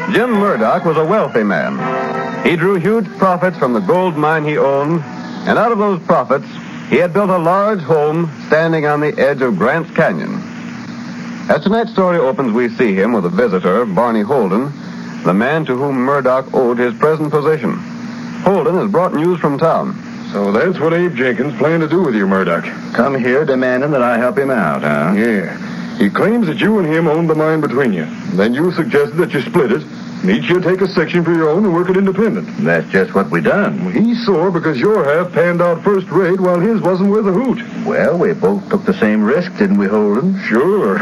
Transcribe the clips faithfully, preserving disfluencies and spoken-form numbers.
Jim Murdoch was a wealthy man. He drew huge profits from the gold mine he owned, and out of those profits, he had built a large home standing on the edge of Grants Canyon. As tonight's story opens, we see him with a visitor, Barney Holden, the man to whom Murdoch owed his present position. Holden has brought news from town. So that's what Abe Jenkins planned to do with you, Murdoch. Come here demanding that I help him out, huh? Yeah. He claims that you and him owned the mine between you. Then you suggested that you split it, and each you take a section for your own and work it independent. That's just what we done. He's sore because your half panned out first rate while his wasn't worth a hoot. Well, we both took the same risk, didn't we, Holden? Sure.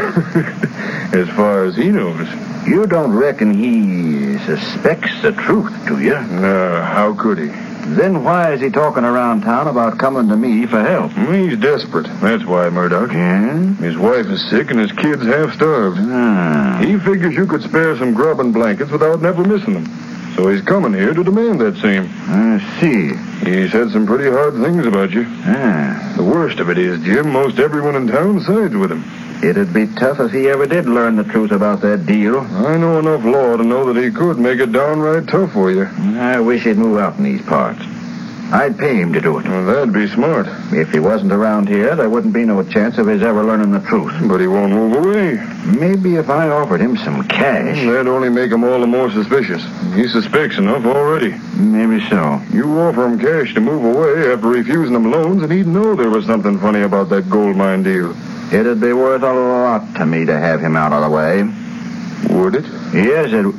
As far as he knows. You don't reckon he suspects the truth, do you? No, how could he? Then why is he talking around town about coming to me for help? He's desperate. That's why, Murdoch. Yeah? His wife is sick and his kid's half starved. Ah. He figures you could spare some grub and blankets without never missing them. So he's coming here to demand that same. I see. He said some pretty hard things about you. Ah. The worst of it is, Jim, most everyone in town sides with him. It'd be tough if he ever did learn the truth about that deal. I know enough law to know that he could make it downright tough for you. I wish he'd move out in these parts. I'd pay him to do it. Well, that'd be smart. If he wasn't around here, there wouldn't be no chance of his ever learning the truth. But he won't move away. Maybe if I offered him some cash. That'd only make him all the more suspicious. He suspects enough already. Maybe so. You offer him cash to move away after refusing him loans, and he'd know there was something funny about that gold mine deal. It'd be worth a lot to me to have him out of the way. Would it? Yes, it...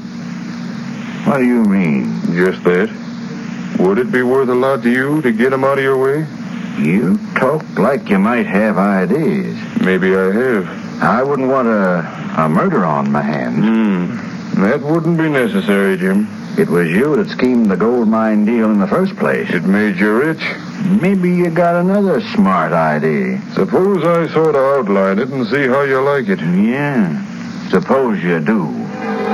What do you mean? Just that. Would it be worth a lot to you to get him out of your way? You talk like you might have ideas. Maybe I have. I wouldn't want a, a murder on my hands. Hmm. That wouldn't be necessary, Jim. It was you that schemed the gold mine deal in the first place. It made you rich. Maybe you got another smart idea. Suppose I sort of outline it and see how you like it. Yeah. Suppose you do.